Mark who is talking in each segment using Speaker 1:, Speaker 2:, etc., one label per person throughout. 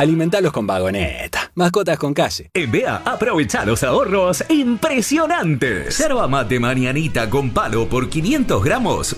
Speaker 1: Alimentalos con Vagoneta. Mascotas con calle.
Speaker 2: En BEA, aprovecha los ahorros impresionantes. Yerba mate mañanita con palo por 500 gramos,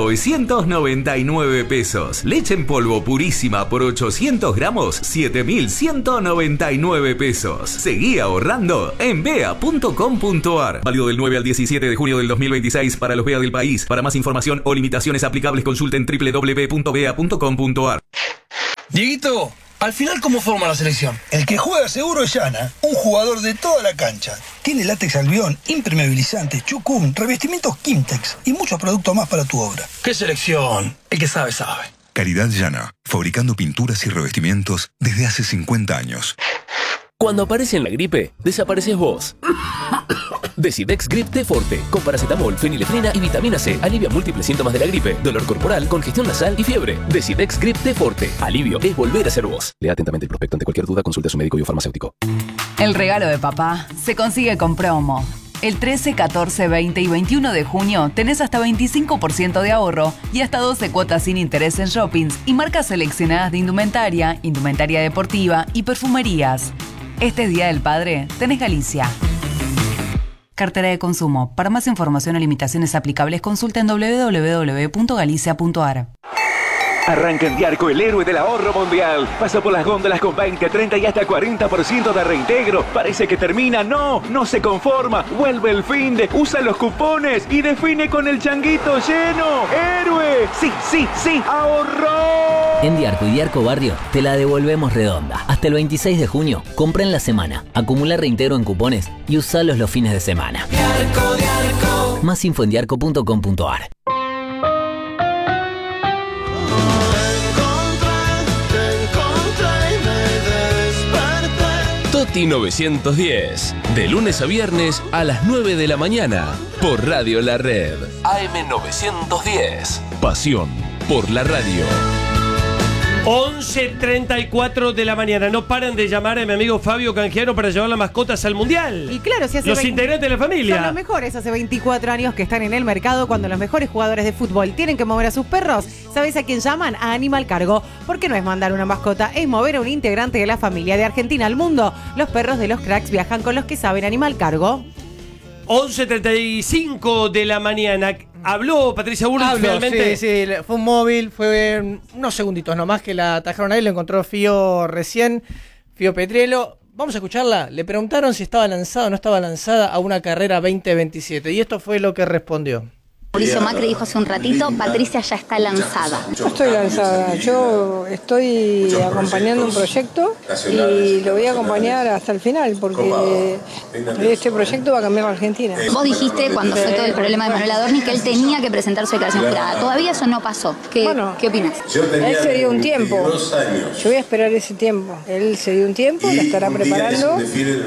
Speaker 2: 1.999 pesos. Leche en polvo purísima por 800 gramos, 7.199 pesos. Seguí ahorrando en bea.com.ar. Válido del 9 al 17 de junio del 2026 para los BEA del país. Para más información o limitaciones aplicables, consulten www.bea.com.ar.
Speaker 3: Dieguito, al final, ¿cómo forma la selección?
Speaker 4: El que juega seguro es Yana, un jugador de toda la cancha. Tiene látex albión, impermeabilizante, chucum, revestimientos Kimtex y muchos productos más para tu obra.
Speaker 3: ¿Qué selección? El que sabe, sabe.
Speaker 5: Caridad Yana, fabricando pinturas y revestimientos desde hace 50 años.
Speaker 6: Cuando aparece en la gripe, desapareces vos. Decidex Grip T Forte, con paracetamol, fenilefrina y vitamina C. Alivia múltiples síntomas de la gripe, dolor corporal, congestión nasal y fiebre. Decidex Grip T Forte. Alivio es volver a ser vos. Lea atentamente el prospecto. Ante cualquier duda, consulte a su médico y o farmacéutico.
Speaker 7: El regalo de papá se consigue con promo. El 13, 14, 20 y 21 de junio tenés hasta 25% de ahorro y hasta 12 cuotas sin interés en shoppings y marcas seleccionadas de indumentaria, indumentaria deportiva y perfumerías. Este Día del Padre tenés Galicia. Cartera de consumo. Para más información o limitaciones aplicables, consulta en www.galicia.ar.
Speaker 8: Arranca en Diarco, el héroe del ahorro mundial. Pasa por las góndolas con 20, 30 y hasta 40% de reintegro. Parece que termina. No se conforma. Vuelve el finde, usa los cupones y define con el changuito lleno. ¡Héroe! Sí, ahorró.
Speaker 9: En Diarco y Diarco Barrio te la devolvemos redonda. Hasta el 26 de junio, compra en la semana, acumula reintegro en cupones y usalos los fines de semana. Diarco. Más info en diarco.com.ar.
Speaker 6: Toti 910, de lunes a viernes a las 9 de la mañana, por Radio La Red. AM 910, pasión por la radio.
Speaker 10: 11:34 de la mañana. No paran de llamar a mi amigo Fabio Canjiano para llevar las mascotas al Mundial.
Speaker 11: Y claro, si hace
Speaker 10: los integrantes de la familia.
Speaker 11: Son los mejores, hace 24 años que están en el mercado. Cuando los mejores jugadores de fútbol tienen que mover a sus perros, ¿sabes a quién llaman? A Animal Cargo. Porque no es mandar una mascota, es mover a un integrante de la familia. De Argentina al mundo, los perros de los cracks viajan con los que saben. Animal Cargo.
Speaker 10: 11:35 de la mañana. ¿Habló Patricia Bullrich finalmente?
Speaker 12: Sí, fue un móvil, fue unos segunditos nomás que la atajaron ahí, lo encontró Fío recién, Fío Petriello. Vamos a escucharla. Le preguntaron si estaba lanzada o no estaba lanzada a una carrera 2027 y esto fue lo que respondió.
Speaker 13: Mauricio Macri dijo hace un ratito, Patricia ya está lanzada.
Speaker 14: Yo estoy lanzada, yo estoy acompañando un proyecto y lo voy a acompañar hasta el final porque este proyecto va a cambiar la Argentina.
Speaker 13: Vos dijiste cuando fue todo el problema de Manuel Adorni que él tenía que presentar su declaración jurada. Todavía eso no pasó. ¿Qué opinas?
Speaker 14: Él se dio un tiempo. Yo voy a esperar ese tiempo. Él se dio un tiempo, la estará preparando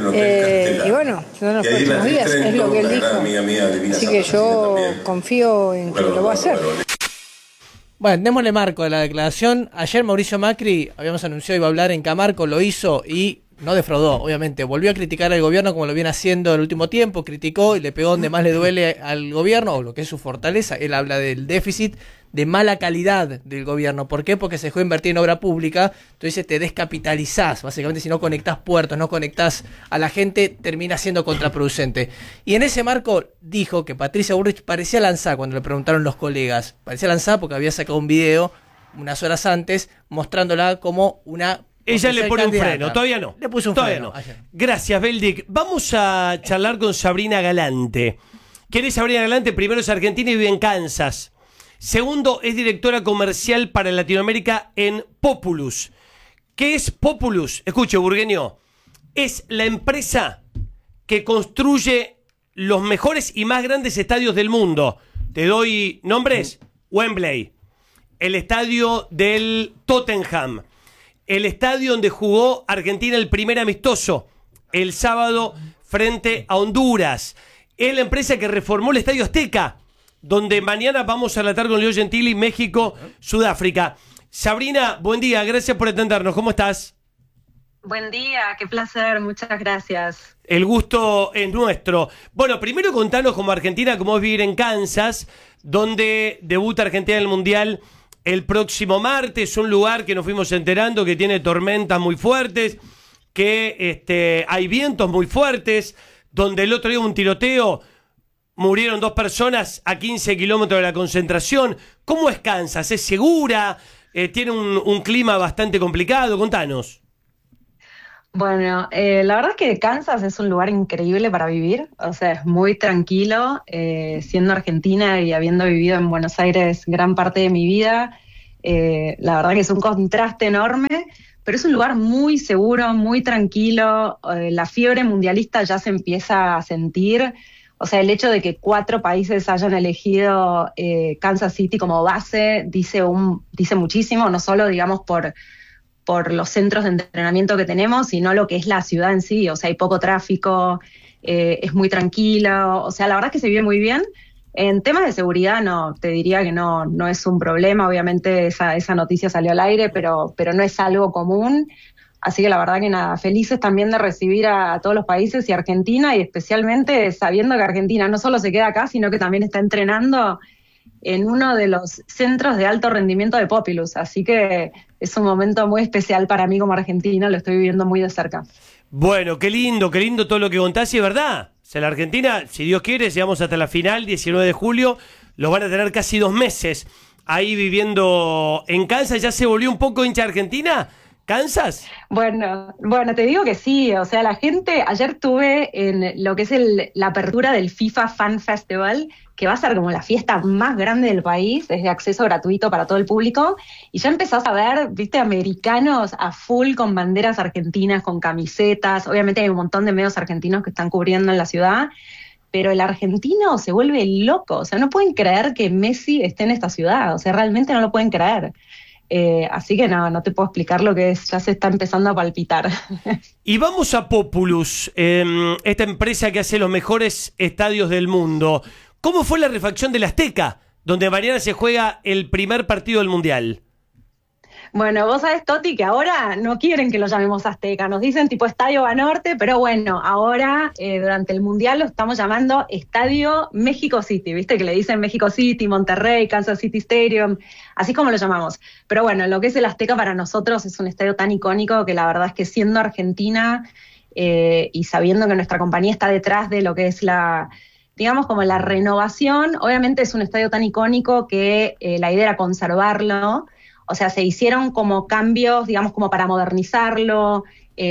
Speaker 14: y bueno, son los próximos días, es lo que él dijo. Así que yo confío en que lo va a hacer.
Speaker 12: Bueno, démosle marco a la declaración. Ayer Mauricio Macri, habíamos anunciado, iba a hablar en Camarco, lo hizo y no defraudó, obviamente. Volvió a criticar al gobierno como lo viene haciendo el último tiempo, criticó y le pegó donde más le duele al gobierno, o lo que es su fortaleza. Él habla del déficit de mala calidad del gobierno. ¿Por qué? Porque se dejó invertir en obra pública, entonces te descapitalizás. Básicamente, si no conectás puertos, no conectás a la gente, termina siendo contraproducente. Y en ese marco dijo que Patricia Bullrich parecía lanzada cuando le preguntaron los colegas. Parecía lanzada porque había sacado un video unas horas antes mostrándola como una...
Speaker 10: Ella le pone
Speaker 12: candidata.
Speaker 10: un freno, todavía no.
Speaker 12: Le puso un
Speaker 10: todavía
Speaker 12: freno.
Speaker 10: No. Gracias, Beldic. Vamos a charlar con Sabrina Galante. ¿Quién es Sabrina Galante? Primero es argentina y vive en Kansas. Segundo, es directora comercial para Latinoamérica en Populus. ¿Qué es Populus? Escuche, burgueño. Es la empresa que construye los mejores y más grandes estadios del mundo. Te doy nombres. Wembley. El estadio del Tottenham. El estadio donde jugó Argentina el primer amistoso el sábado frente a Honduras. Es la empresa que reformó el Estadio Azteca, donde mañana vamos a relatar con Leo Gentili, México, Sudáfrica. Sabrina, buen día, gracias por atendernos. ¿Cómo estás?
Speaker 15: Buen día, qué placer, muchas gracias.
Speaker 10: El gusto es nuestro. Bueno, primero contanos como Argentina, cómo es vivir en Kansas, donde debuta Argentina en el Mundial el próximo martes, un lugar que nos fuimos enterando que tiene tormentas muy fuertes, que hay vientos muy fuertes, donde el otro día hubo un tiroteo, murieron 2 personas a 15 kilómetros de la concentración. ¿Cómo es Kansas? ¿Es segura? ¿Tiene un clima bastante complicado? Contanos.
Speaker 15: Bueno, la verdad es que Kansas es un lugar increíble para vivir, o sea, es muy tranquilo, siendo argentina y habiendo vivido en Buenos Aires gran parte de mi vida, la verdad que es un contraste enorme, pero es un lugar muy seguro, muy tranquilo, la fiebre mundialista ya se empieza a sentir, o sea, el hecho de que 4 países hayan elegido Kansas City como base dice muchísimo, no solo, digamos, por los centros de entrenamiento que tenemos, sino lo que es la ciudad en sí. O sea, hay poco tráfico, es muy tranquilo. O sea, la verdad es que se vive muy bien. En temas de seguridad, no, te diría que no es un problema. Obviamente esa noticia salió al aire, pero no es algo común. Así que la verdad que nada, felices también de recibir a todos los países y Argentina, y especialmente sabiendo que Argentina no solo se queda acá, sino que también está entrenando en uno de los centros de alto rendimiento de Populous, así que es un momento muy especial para mí como argentina, lo estoy viviendo muy de cerca.
Speaker 10: Bueno, qué lindo todo lo que contás, y es verdad, o sea, la Argentina, si Dios quiere, llegamos hasta la final, 19 de julio, lo van a tener casi 2 meses ahí viviendo en Kansas. ¿Ya se volvió un poco hincha argentina? ¿Kansas?
Speaker 15: Bueno, te digo que sí, o sea, la gente, ayer estuve en lo que es la apertura del FIFA Fan Festival, que va a ser como la fiesta más grande del país, es de acceso gratuito para todo el público, y ya empezás a ver, viste, americanos a full con banderas argentinas, con camisetas, obviamente hay un montón de medios argentinos que están cubriendo en la ciudad, pero el argentino se vuelve loco, o sea, no pueden creer que Messi esté en esta ciudad, o sea, realmente no lo pueden creer. Así que no te puedo explicar lo que es, ya se está empezando a palpitar.
Speaker 10: Y vamos a Populous, esta empresa que hace los mejores estadios del mundo. ¿Cómo fue la refacción del Azteca, donde mañana se juega el primer partido del Mundial?
Speaker 15: Bueno, vos sabés, Toti, que ahora no quieren que lo llamemos Azteca, nos dicen tipo Estadio Banorte, pero bueno, ahora durante el Mundial lo estamos llamando Estadio México City, viste que le dicen México City, Monterrey, Kansas City Stadium, así como lo llamamos. Pero bueno, lo que es el Azteca para nosotros es un estadio tan icónico que la verdad es que siendo Argentina y sabiendo que nuestra compañía está detrás de lo que es digamos como la renovación, obviamente es un estadio tan icónico que la idea era conservarlo. O sea, se hicieron como cambios, digamos, como para modernizarlo,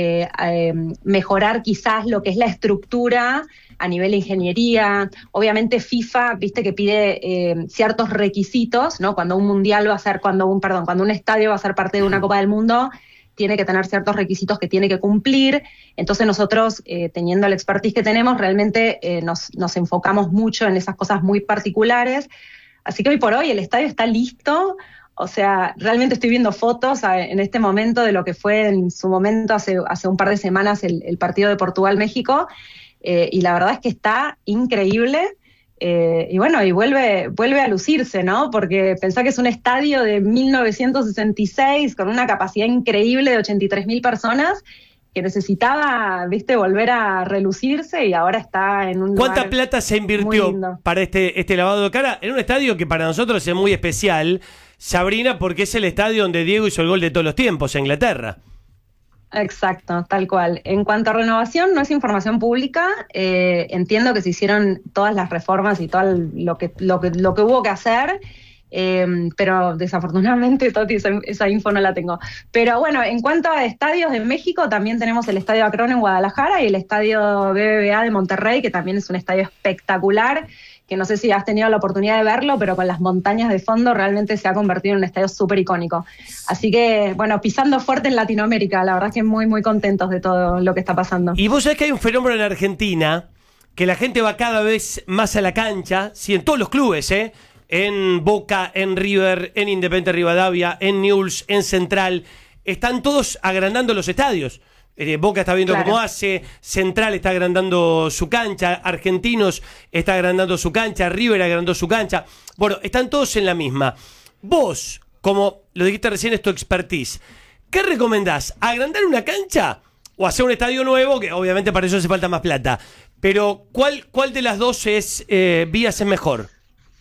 Speaker 15: mejorar quizás lo que es la estructura a nivel de ingeniería. Obviamente FIFA, viste que pide ciertos requisitos, ¿no? Cuando un mundial va a ser, cuando un estadio va a ser parte de una Copa del Mundo, tiene que tener ciertos requisitos que tiene que cumplir. Entonces nosotros, teniendo el expertise que tenemos, realmente nos enfocamos mucho en esas cosas muy particulares. Así que hoy por hoy el estadio está listo. O sea, realmente estoy viendo fotos en este momento de lo que fue en su momento hace un par de semanas el partido de Portugal-México, y la verdad es que está increíble, y bueno, y vuelve a lucirse, ¿no? Porque pensá que es un estadio de 1966 con una capacidad increíble de 83.000 personas que necesitaba, viste, volver a relucirse, y ahora está en un
Speaker 10: ¿Cuánta
Speaker 15: lugar
Speaker 10: plata se invirtió para este lavado de cara? En un estadio que para nosotros es muy especial, Sabrina, porque es el estadio donde Diego hizo el gol de todos los tiempos en Inglaterra.
Speaker 15: Exacto, tal cual. En cuanto a renovación, no es información pública. Entiendo que se hicieron todas las reformas y todo lo que hubo que hacer, pero desafortunadamente, Toti, esa info no la tengo. Pero bueno, en cuanto a estadios de México, también tenemos el Estadio Akron en Guadalajara y el Estadio BBVA de Monterrey, que también es un estadio espectacular, que no sé si has tenido la oportunidad de verlo, pero con las montañas de fondo realmente se ha convertido en un estadio súper icónico. Así que, bueno, pisando fuerte en Latinoamérica, la verdad es que muy, muy contentos de todo lo que está pasando.
Speaker 10: Y vos sabés que hay un fenómeno en Argentina, que la gente va cada vez más a la cancha, sí, en todos los clubes, en Boca, en River, en Independiente Rivadavia, en Newell's, en Central, están todos agrandando los estadios. Boca está viendo cómo hace, Central está agrandando su cancha, Argentinos está agrandando su cancha, River agrandó su cancha. Bueno, están todos en la misma. Vos, como lo dijiste recién, es tu expertise, ¿qué recomendás? ¿Agrandar una cancha o hacer un estadio nuevo? Que obviamente para eso hace falta más plata. Pero ¿cuál de las dos vías es mejor?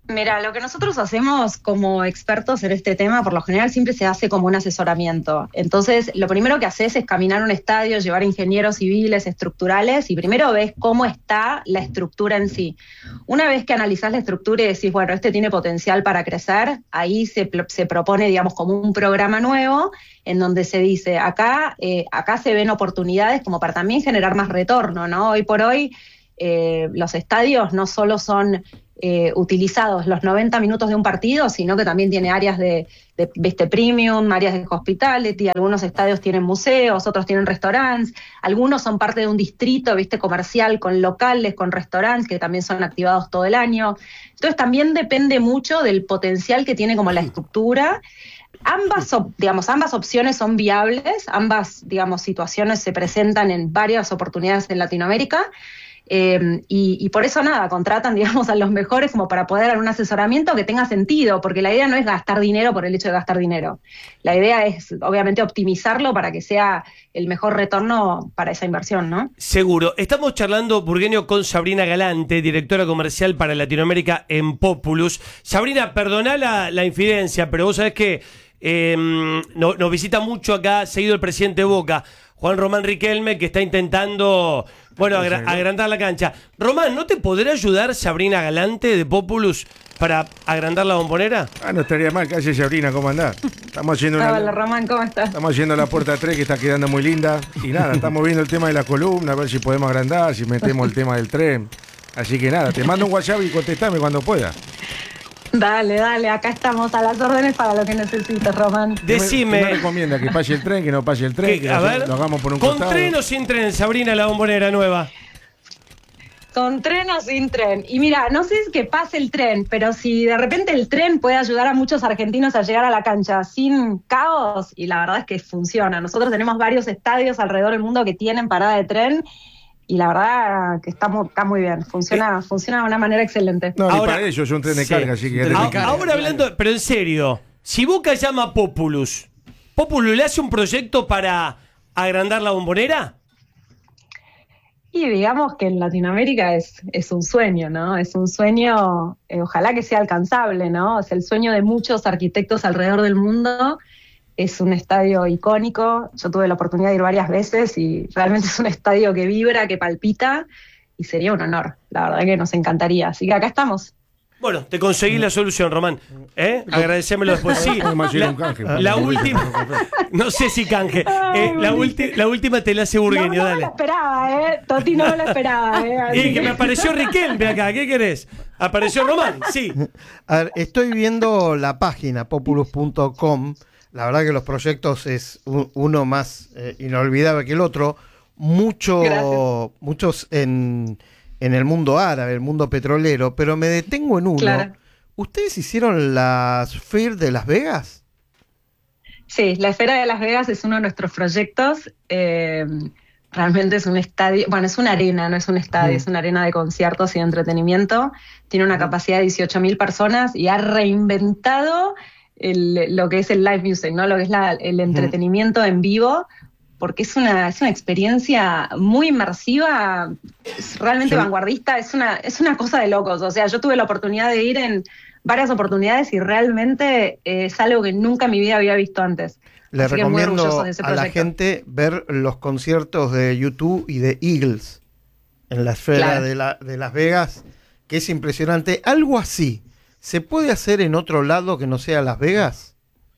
Speaker 15: Mira, lo que nosotros hacemos como expertos en este tema, por lo general siempre se hace como un asesoramiento. Entonces, lo primero que haces es caminar un estadio, llevar ingenieros civiles, estructurales, y primero ves cómo está la estructura en sí. Una vez que analizás la estructura y decís, bueno, este tiene potencial para crecer, ahí se propone, digamos, como un programa nuevo, en donde se dice, acá se ven oportunidades como para también generar más retorno, ¿no? Hoy por hoy, los estadios no solo son utilizados los 90 minutos de un partido, sino que también tiene áreas de premium, áreas de hospitality, algunos estadios tienen museos, otros tienen restaurantes, algunos son parte de un distrito, comercial con locales, con restaurantes que también son activados todo el año. Entonces también depende mucho del potencial que tiene como la estructura. Ambas opciones son viables, ambas, situaciones se presentan en varias oportunidades en Latinoamérica. Y por eso contratan, a los mejores como para poder dar un asesoramiento que tenga sentido, porque la idea no es gastar dinero por el hecho de gastar dinero. La idea es, obviamente, optimizarlo para que sea el mejor retorno para esa inversión, ¿no?
Speaker 10: Seguro. Estamos charlando, Burgueño, con Sabrina Galante, directora comercial para Latinoamérica en Populus. Sabrina, perdoná la infidencia, pero vos sabés que nos visita mucho acá, seguido el presidente de Boca, Juan Román Riquelme, que está intentando, agrandar la cancha. Román, ¿no te podrá ayudar Sabrina Galante de Populus para agrandar la bombonera?
Speaker 16: No estaría mal. ¿Qué hace, Sabrina? ¿Cómo andás? Estamos haciendo
Speaker 15: Hola, Román, ¿cómo estás?
Speaker 16: Estamos haciendo la puerta 3, que está quedando muy linda. Y nada, estamos viendo el tema de la columna, a ver si podemos agrandar, si metemos el tema del tren. Así que nada, te mando un WhatsApp y contestame cuando pueda.
Speaker 15: Dale, acá estamos a las órdenes para lo que necesites, Román.
Speaker 10: Decime.
Speaker 16: ¿Qué me recomienda? ¿Que pase el tren, que no pase el tren? Que
Speaker 10: a ver,
Speaker 16: lo hagamos por un
Speaker 10: ¿con
Speaker 16: costado?
Speaker 10: tren o sin tren, Sabrina, la bombonera nueva?
Speaker 15: Con tren o sin tren. Y mira, no sé si es que pase el tren, pero si de repente el tren puede ayudar a muchos argentinos a llegar a la cancha sin caos, y la verdad es que funciona. Nosotros tenemos varios estadios alrededor del mundo que tienen parada de tren, y la verdad que está muy bien, funciona de una manera excelente.
Speaker 16: No, ahora, ni para ellos es un tren de carga, así que...
Speaker 10: Ahora hablando, pero en serio, si Boca llama a Populus, ¿Populus le hace un proyecto para agrandar la bombonera?
Speaker 15: Y digamos que en Latinoamérica es un sueño, ¿no? Es un sueño, ojalá que sea alcanzable, ¿no? Es el sueño de muchos arquitectos alrededor del mundo. Es un estadio icónico, yo tuve la oportunidad de ir varias veces y realmente es un estadio que vibra, que palpita, y sería un honor, la verdad que nos encantaría. Así que acá estamos.
Speaker 10: Bueno, te conseguí la solución, Román. Agradecémelo después. Sí, la última, no sé si canje. La última te la hace Burgueño,
Speaker 15: no
Speaker 10: dale.
Speaker 15: No lo esperaba, Toti, no lo esperaba.
Speaker 10: Y que me apareció Riquelme acá, ¿qué querés? ¿Apareció Román? Sí.
Speaker 17: A ver, estoy viendo la página populus.com. La verdad que los proyectos es uno más inolvidable que el otro. Muchos en el mundo árabe, el mundo petrolero, pero me detengo en uno. Claro. ¿Ustedes hicieron la Sphere de Las Vegas?
Speaker 15: Sí, la Esfera de Las Vegas es uno de nuestros proyectos. Realmente es un estadio, es una arena, no es un estadio, es una arena de conciertos y de entretenimiento. Tiene una capacidad de 18.000 personas y ha reinventado lo que es el live music, ¿no? Lo que es el entretenimiento en vivo, porque es una experiencia muy inmersiva, es realmente vanguardista, es una cosa de locos. O sea, yo tuve la oportunidad de ir en varias oportunidades y realmente es algo que nunca en mi vida había visto antes.
Speaker 17: Le recomiendo a la gente ver los conciertos de U2 y de Eagles en la Esfera de Las Vegas, que es impresionante. Algo así, ¿se puede hacer en otro lado que no sea Las Vegas?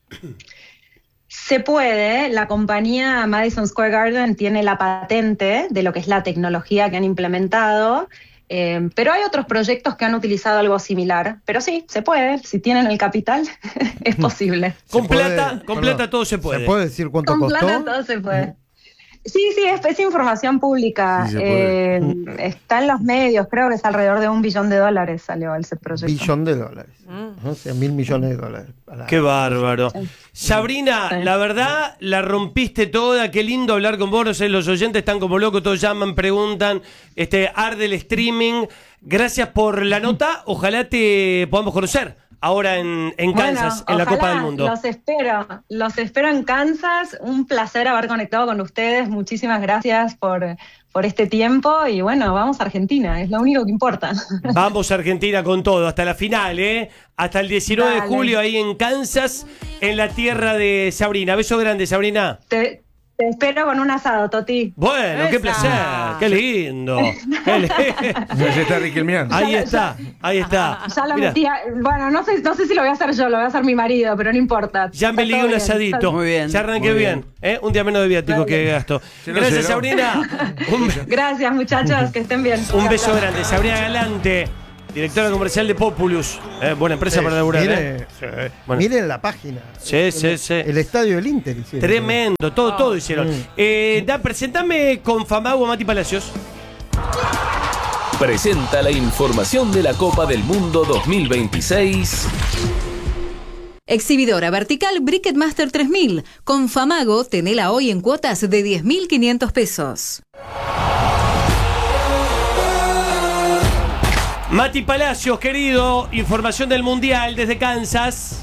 Speaker 15: Se puede. La compañía Madison Square Garden tiene la patente de lo que es la tecnología que han implementado, pero hay otros proyectos que han utilizado algo similar. Pero sí, se puede. Si tienen el capital, es posible.
Speaker 10: Con plata todo se puede.
Speaker 17: ¿Se puede decir cuánto
Speaker 15: costó?
Speaker 17: Con
Speaker 15: plata todo se puede. Sí, es información pública. Sí, está en los medios, creo que es alrededor de $1 billón salió ese proyecto.
Speaker 17: $1 billón. O sea, $1.000 millones.
Speaker 10: Qué bárbaro. Sabrina, la verdad, la rompiste toda. Qué lindo hablar con vos. No sé, los oyentes están como locos, todos llaman, preguntan. Arde el streaming. Gracias por la nota. Ojalá te podamos conocer ahora en Kansas, en la Copa del Mundo.
Speaker 15: Los espero en Kansas. Un placer haber conectado con ustedes. Muchísimas gracias por este tiempo. Y bueno, vamos a Argentina, es lo único que importa.
Speaker 10: Vamos a Argentina con todo, hasta la final, hasta el 19 de julio ahí en Kansas, en la tierra de Sabrina. Beso grande, Sabrina.
Speaker 15: Te espero con un asado, Toti.
Speaker 10: Bueno, qué placer, qué lindo.
Speaker 16: Ya está Riquelmeando.
Speaker 10: Ahí está.
Speaker 15: Ya lo metí. Bueno, no sé si lo voy a hacer yo, lo voy a hacer mi marido, pero no importa.
Speaker 10: Ya me ligué un asadito.
Speaker 18: Muy bien.
Speaker 10: Ya arranqué bien. Un día menos de viático que gasto. Gracias, Sabrina.
Speaker 15: Gracias, muchachos, que estén bien.
Speaker 10: Un beso grande. Sabrina Galante, directora comercial de Populus. Buena empresa para laburar.
Speaker 17: Miren la página.
Speaker 10: Sí.
Speaker 17: El estadio del Inter hicieron.
Speaker 10: Tremendo, todo hicieron. Presentame con Famago a Mati Palacios.
Speaker 6: Presenta la información de la Copa del Mundo 2026.
Speaker 19: Exhibidora vertical Bricketmaster 3000. Con Famago, tenela hoy en cuotas de 10.500 pesos.
Speaker 10: Mati Palacios, querido, información del Mundial desde Kansas.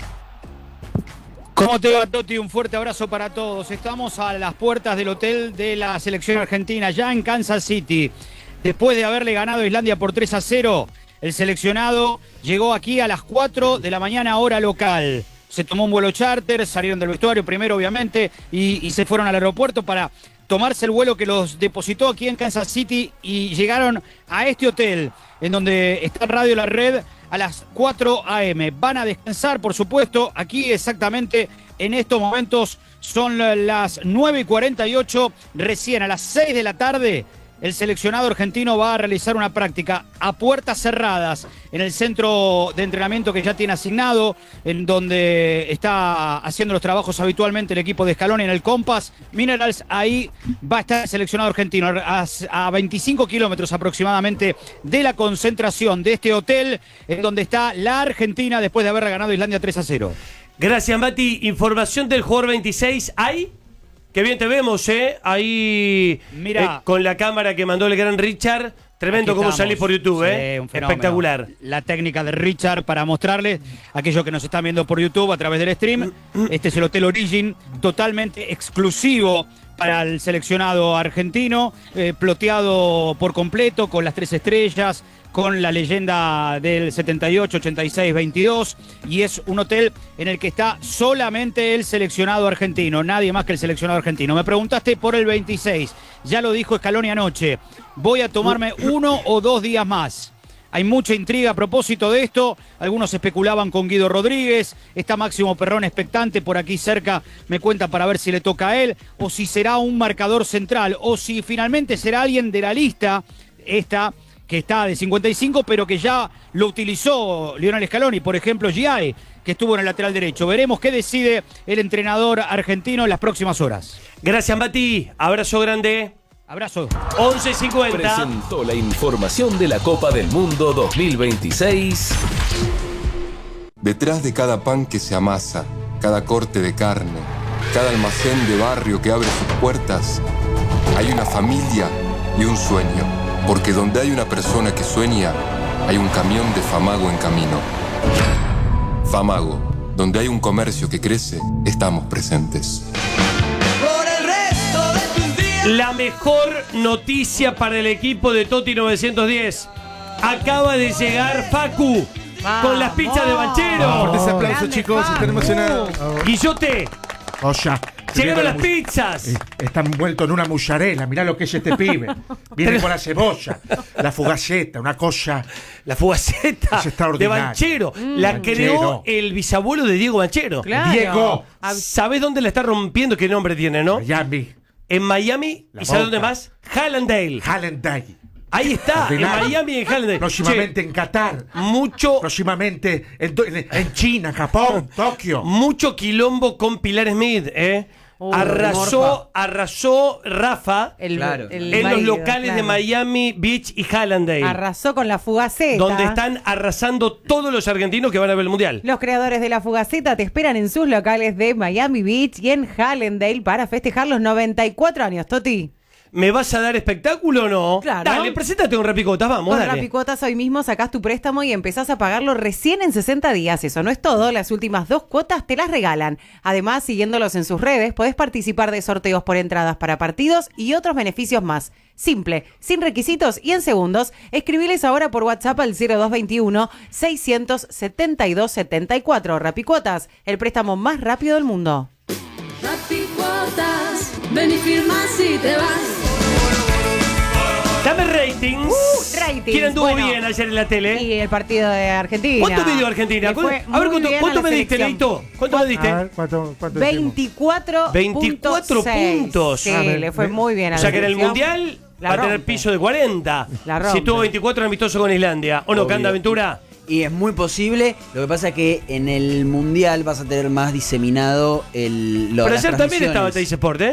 Speaker 18: ¿Cómo te va, Toti? Un fuerte abrazo para todos. Estamos a las puertas del hotel de la selección argentina, ya en Kansas City. Después de haberle ganado a Islandia por 3-0, el seleccionado llegó aquí a las 4 de la mañana, hora local. Se tomó un vuelo charter, salieron del vestuario primero, obviamente, y se fueron al aeropuerto para tomarse el vuelo que los depositó aquí en Kansas City y llegaron a este hotel, en donde está Radio La Red, a las 4 a.m. Van a descansar, por supuesto, aquí exactamente en estos momentos son las 9:48, recién a las 6 de la tarde. El seleccionado argentino va a realizar una práctica a puertas cerradas en el centro de entrenamiento que ya tiene asignado, en donde está haciendo los trabajos habitualmente el equipo de Scaloni en el Compass Minerals. Ahí va a estar el seleccionado argentino a 25 kilómetros aproximadamente de la concentración de este hotel, en donde está la Argentina después de haber ganado a Islandia 3-0.
Speaker 10: Gracias, Mati. Información del jugador 26. ¿Hay? Qué bien te vemos, ahí con la cámara que mandó el gran Richard. Tremendo cómo salís por YouTube, espectacular.
Speaker 18: La técnica de Richard para mostrarles a aquellos que nos están viendo por YouTube a través del stream. Este es el Hotel Origin, totalmente exclusivo para el seleccionado argentino, ploteado por completo con las 3 estrellas, con la leyenda del 78, 86, 22, y es un hotel en el que está solamente el seleccionado argentino, nadie más que el seleccionado argentino. Me preguntaste por el 26, ya lo dijo Scaloni anoche, voy a tomarme 1 o 2 días más. Hay mucha intriga a propósito de esto, algunos especulaban con Guido Rodríguez, está Máximo Perrón expectante por aquí cerca, me cuenta para ver si le toca a él, o si será un marcador central, o si finalmente será alguien de la lista, esta que está de 55, pero que ya lo utilizó Lionel Scaloni, por ejemplo, Giai, que estuvo en el lateral derecho. Veremos qué decide el entrenador argentino en las próximas horas.
Speaker 10: Gracias, Mati. Abrazo grande.
Speaker 18: Abrazo.
Speaker 10: 11:50.
Speaker 6: Presentó la información de la Copa del Mundo 2026.
Speaker 20: Detrás de cada pan que se amasa, cada corte de carne, cada almacén de barrio que abre sus puertas, hay una familia y un sueño. Porque donde hay una persona que sueña, hay un camión de Famago en camino. Famago, donde hay un comercio que crece, estamos presentes.
Speaker 10: La mejor noticia para el equipo de Toti 910. Acaba de llegar Facu con las pizzas de Banchero.
Speaker 16: Fuerte ese aplauso, chicos, están emocionados.
Speaker 10: Guillote.
Speaker 16: Oya.
Speaker 10: Llegaron las pizzas.
Speaker 16: Está envuelto en una mozzarella. Mirá lo que es este pibe. Viene con la cebolla, la fugaceta, una cosa.
Speaker 10: La fugaceta de Banchero. La creó el bisabuelo de Diego Banchero.
Speaker 11: Claro.
Speaker 16: Diego.
Speaker 10: ¿Sabés dónde la está rompiendo? ¿Qué nombre tiene, no?
Speaker 16: Miami.
Speaker 10: En Miami. ¿Y sabés dónde más? Hallandale. Ahí está, en Miami y en Hallandale.
Speaker 16: Próximamente en Qatar. Próximamente en China, Japón, Tokio.
Speaker 10: Mucho quilombo con Pilar Smith, Arrasó Rafa en los locales de Miami Beach y Hallandale.
Speaker 11: Arrasó con la fugaceta.
Speaker 10: Donde están arrasando todos los argentinos que van a ver el Mundial.
Speaker 11: Los creadores de la fugaceta te esperan en sus locales de Miami Beach y en Hallandale para festejar los 94 años, Toti.
Speaker 10: ¿Me vas a dar espectáculo o no?
Speaker 11: Claro.
Speaker 10: Dale, preséntate con Rapicuotas, vamos,
Speaker 11: Con
Speaker 10: dale.
Speaker 11: Rapicuotas hoy mismo sacás tu préstamo y empezás a pagarlo recién en 60 días. Eso no es todo, las últimas 2 cuotas te las regalan. Además, siguiéndolos en sus redes, podés participar de sorteos por entradas para partidos y otros beneficios más. Simple, sin requisitos y en segundos. Escribiles ahora por WhatsApp al 0221-672-74. Rapicuotas, el préstamo más rápido del mundo.
Speaker 21: Rapicuotas, ven y firma si te vas.
Speaker 10: Dame ratings.
Speaker 11: Ratings.
Speaker 10: ¿Quién anduvo
Speaker 11: Bueno,
Speaker 10: bien ayer en la tele?
Speaker 11: Y el partido de Argentina.
Speaker 10: ¿Cuánto me dio Argentina?
Speaker 11: Le fue
Speaker 10: A ver,
Speaker 11: muy bien
Speaker 10: ¿cuánto
Speaker 11: a la
Speaker 10: me diste,
Speaker 11: selección.
Speaker 10: Leito? ¿Cuánto me diste?
Speaker 16: A ver, ¿cuánto
Speaker 11: 24
Speaker 10: puntos.
Speaker 11: Sí, le fue muy bien a
Speaker 10: O
Speaker 11: la
Speaker 10: sea que en el
Speaker 11: selección.
Speaker 10: Mundial
Speaker 11: La
Speaker 10: va a tener
Speaker 11: rompe.
Speaker 10: piso de 40.
Speaker 11: La rompe.
Speaker 10: Si tuvo 24 en amistoso con Islandia. ¿O no,
Speaker 22: Obvio.
Speaker 10: Canda Aventura?
Speaker 22: Y es muy posible. Lo que pasa es que en el Mundial vas a tener más diseminado
Speaker 10: Pero ayer también estaba Teis Sport, ¿eh?